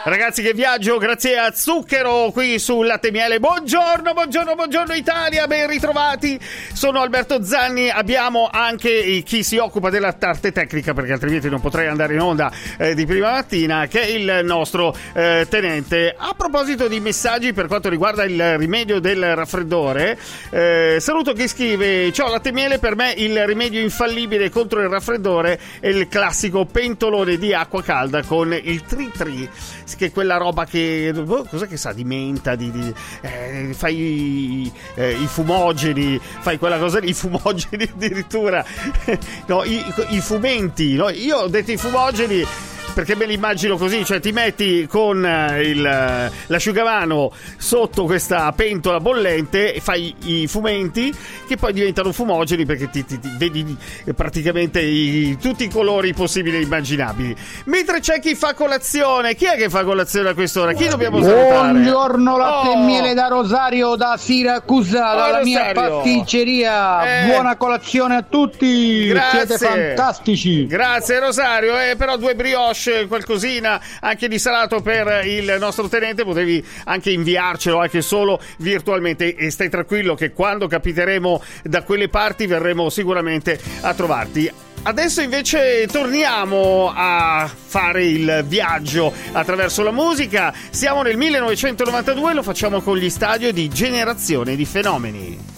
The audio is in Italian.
Ragazzi, che viaggio, grazie a Zucchero qui sul Latte e Miele. Buongiorno, buongiorno, buongiorno Italia, ben ritrovati. Sono Alberto Zanni, abbiamo anche chi si occupa della parte tecnica, perché altrimenti non potrei andare in onda di prima mattina, che è il nostro tenente. A proposito di messaggi per quanto riguarda il rimedio del raffreddore, saluto chi scrive: ciao Latte e Miele, per me il rimedio infallibile contro il raffreddore è il classico pentolone di acqua calda con il tri-tri, che è quella roba che cos'è che sa di menta, fai i fumogeni, fai quella cosa lì, i fumogeni addirittura no, i fumenti, no? Io ho detto i fumogeni perché me li immagino così, cioè ti metti con l'asciugamano sotto questa pentola bollente e fai i fumenti che poi diventano fumogeni, perché ti vedi praticamente tutti i colori possibili e immaginabili. Mentre c'è chi fa colazione. Chi è che fa colazione a quest'ora? Chi dobbiamo salutare? Buongiorno Latte e Miele da Rosario, da Siracusa, dalla mia pasticceria. Buona colazione a tutti. Grazie. Siete fantastici. Grazie Rosario, però due brioche, qualcosina anche di salato per il nostro tenente, potevi anche inviarcelo anche solo virtualmente, e stai tranquillo che quando capiteremo da quelle parti verremo sicuramente a trovarti. Adesso invece torniamo a fare il viaggio attraverso la musica. Siamo nel 1992, lo facciamo con gli Stadio di Generazione di Fenomeni.